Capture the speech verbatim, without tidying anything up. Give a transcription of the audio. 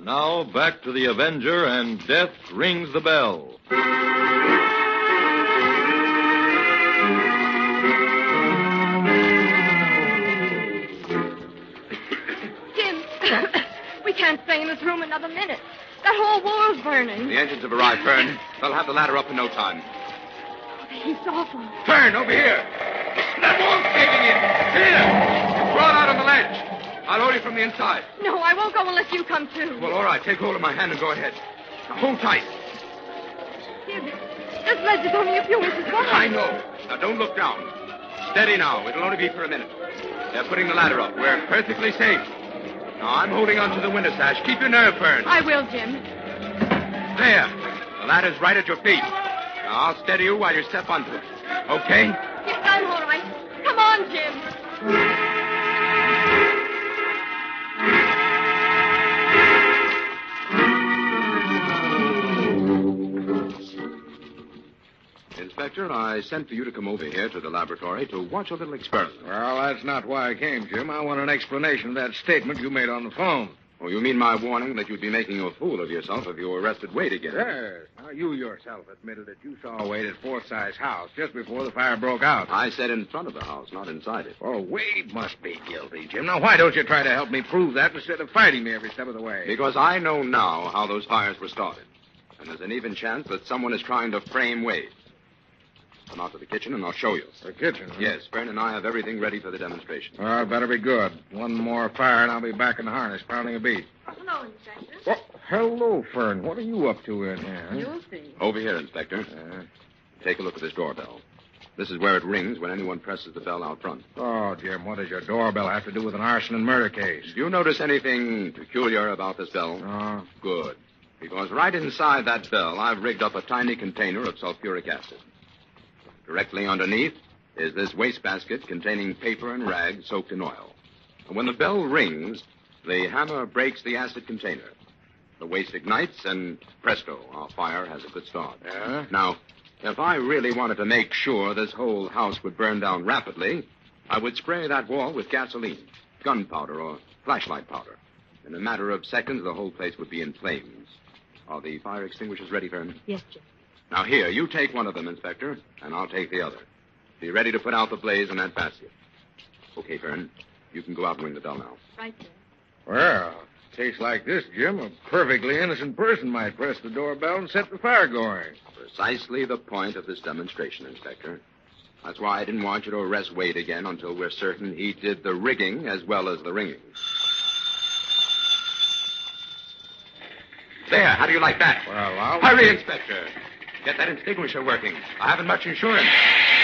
Now back to the Avenger and Death Rings the Bell. Jim, we can't stay in this room another minute. That whole wall's burning. The engines have arrived, Fern. They'll have the ladder up in no time. He's awful. Fern, over here. That wall's caving in. Here. Crawl out on the ledge. I'll hold you from the inside. No, I won't go unless you come too. Well, all right. Take hold of my hand and go ahead. Now, hold tight. Jim, this ledge is only a few inches wide. I know. Now, don't look down. Steady now. It'll only be for a minute. They're putting the ladder up. We're perfectly safe. Now, I'm holding on to the window sash. Keep your nerve, Fern. I will, Jim. There. The ladder's right at your feet. Now, I'll steady you while you step onto it. Okay? Yes, I'm all right. Come on, Jim. Inspector, I sent for you to come over here to the laboratory to watch a little experiment. Well, that's not why I came, Jim. I want an explanation of that statement you made on the phone. Oh, you mean my warning that you'd be making a fool of yourself if you arrested Wade again? Yes. Now, you yourself admitted that you saw Wade at Forsyth's house just before the fire broke out. I said in front of the house, not inside it. Oh, Wade must be guilty, Jim. Now, why don't you try to help me prove that instead of fighting me every step of the way? Because I know now how those fires were started. And there's an even chance that someone is trying to frame Wade. Come out to the kitchen and I'll show you. The kitchen? Huh? Yes, Fern and I have everything ready for the demonstration. Well, better be good. One more fire and I'll be back in the harness pounding a beat. Hello, Inspector. Oh, hello, Fern. What are you up to in here? Huh? You'll see. Over here, Inspector. Uh, Take a look at this doorbell. This is where it rings when anyone presses the bell out front. oh, Jim, what does your doorbell have to do with an arson and murder case? Do you notice anything peculiar about this bell? Oh. Good. Because right inside that bell, I've rigged up a tiny container of sulfuric acid. Directly underneath is this wastebasket containing paper and rags soaked in oil. And when the bell rings, the hammer breaks the acid container. The waste ignites, and presto, our fire has a good start. Yeah? Now, if I really wanted to make sure this whole house would burn down rapidly, I would spray that wall with gasoline, gunpowder, or flashlight powder. In a matter of seconds, the whole place would be in flames. Are the fire extinguishers ready, Fern? Yes, Jim. Now, here, you take one of them, Inspector, and I'll take the other. Be ready to put out the blaze in that basket. Okay, Fern, you can go out and ring the bell now. Right, Jim. Well, in a case like this, Jim, a perfectly innocent person might press the doorbell and set the fire going. Precisely the point of this demonstration, Inspector. That's why I didn't want you to arrest Wade again until we're certain he did the rigging as well as the ringing. There, how do you like that? Well, I'll... Hurry, Inspector. Get that extinguisher working. I haven't much insurance.